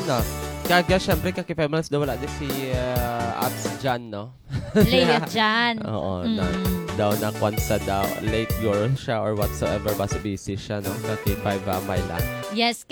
no? Kaya syempre, kakipemals daw wala din si Abs Jan, no? Lea Jan. Oo, daw na kwansa daw. Late girl siya or whatsoever. Basta busy siya, no? Kaki 5 Myla. Yes,